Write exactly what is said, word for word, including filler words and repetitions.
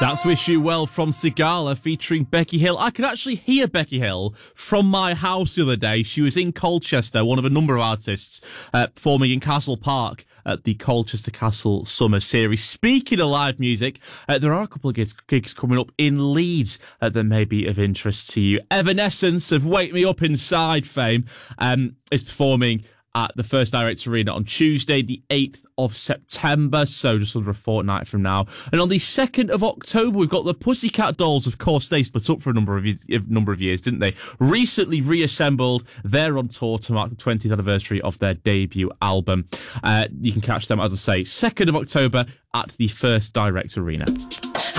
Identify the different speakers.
Speaker 1: That's Wish You Well from Sigala featuring Becky Hill. I could actually hear Becky Hill from my house the other day. She was in Colchester, one of a number of artists, uh, performing in Castle Park at the Colchester Castle Summer Series. Speaking of live music, uh, there are a couple of gigs, gigs coming up in Leeds uh, that may be of interest to you. Evanescence of Wake Me Up Inside fame um, is performing at the First Direct Arena on Tuesday, the eighth of September, so just under a fortnight from now. And on the second of October, we've got the Pussycat Dolls. Of course, they split up for a number of years, a number of years, didn't they? Recently reassembled. They're on tour to mark the twentieth anniversary of their debut album. Uh, you can catch them, as I say, second of October at the First Direct Arena.